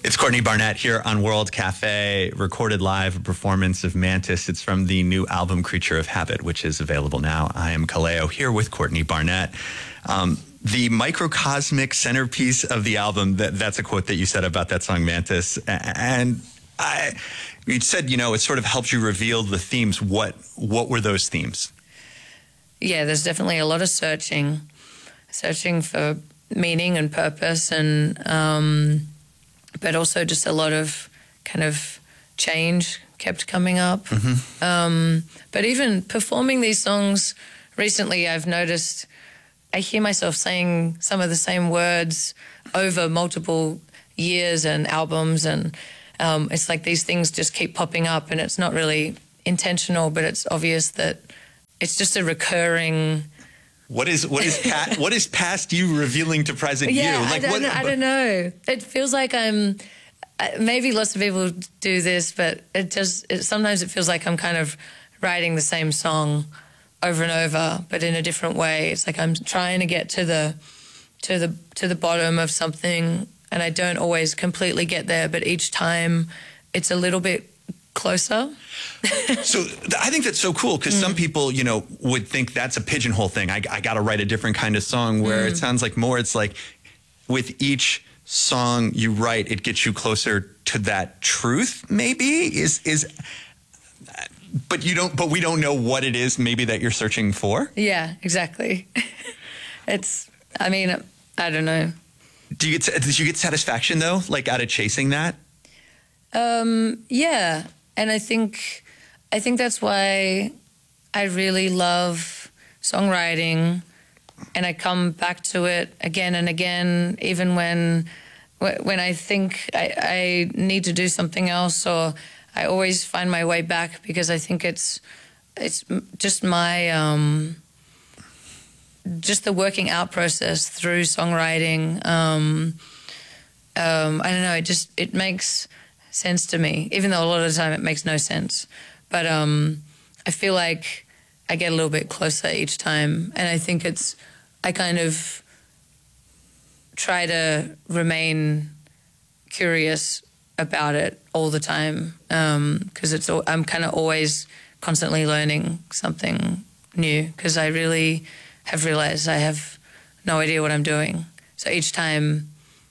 It's Courtney Barnett here on World Cafe, recorded live, a performance of Mantis. It's from the new album Creature of Habit, which is available now. I am Kaleo here with Courtney Barnett. The microcosmic centerpiece of the album, that's a quote that you said about that song Mantis. And you said, it sort of helped you reveal the themes. What were those themes? Yeah, there's definitely a lot of searching for meaning and purpose, and but also just a lot of kind of change kept coming up. Mm-hmm. But even performing these songs recently, I've noticed I hear myself saying some of the same words over multiple years and albums, and it's like these things just keep popping up, and it's not really intentional, but it's obvious that it's just a recurring. What is past you revealing to present you? Like, I don't know. It feels like I'm. Maybe lots of people do this, but sometimes it feels like I'm kind of writing the same song over and over, but in a different way. It's like I'm trying to get to the bottom of something, and I don't always completely get there. But each time, it's a little bit closer. So I think that's so cool, because some people, would think that's a pigeonhole thing. I got to write a different kind of song, where it sounds like more, it's like with each song you write, it gets you closer to that truth, maybe but we don't know what it is maybe that you're searching for. Yeah, exactly. I don't know. Did you get satisfaction though, like out of chasing that? Yeah. And I think that's why I really love songwriting, and I come back to it again and again, even when I think I need to do something else, or I always find my way back, because I think it's just my just the working out process through songwriting. I don't know. It makes sense to me, even though a lot of the time it makes no sense. But I feel like I get a little bit closer each time, and I think I kind of try to remain curious about it all the time, because I'm kind of always constantly learning something new, because I really have realized I have no idea what I'm doing. So each time,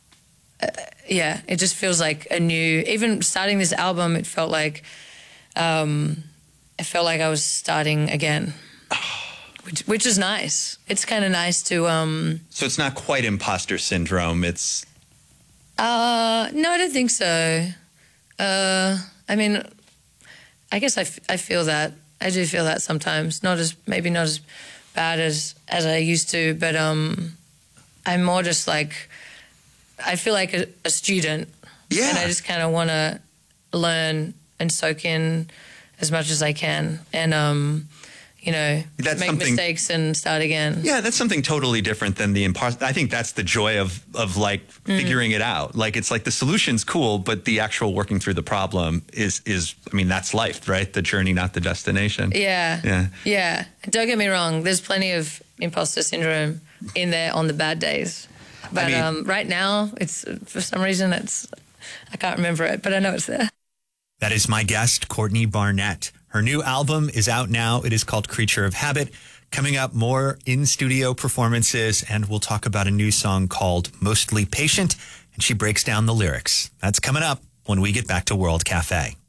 it just feels like a new. Even starting this album, it felt like I was starting again, which is nice. It's kind of nice to. So it's not quite imposter syndrome. It's. No, I don't think so. I guess I feel that. I do feel that sometimes. Maybe not as bad as I used to, but I'm more just like. I feel like a student, and I just kind of want to learn and soak in as much as I can, and make mistakes and start again. Yeah, that's something totally different than the imposter. I think that's the joy of like figuring it out. Like, it's like the solution's cool, but the actual working through the problem is that's life, right? The journey, not the destination. Yeah. Don't get me wrong. There's plenty of imposter syndrome in there on the bad days. But right now, it's for some reason I can't remember it, but I know it's there. That is my guest, Courtney Barnett. Her new album is out now. It is called Creature of Habit. Coming up, more in-studio performances, and we'll talk about a new song called Mostly Patient, and she breaks down the lyrics. That's coming up when we get back to World Cafe.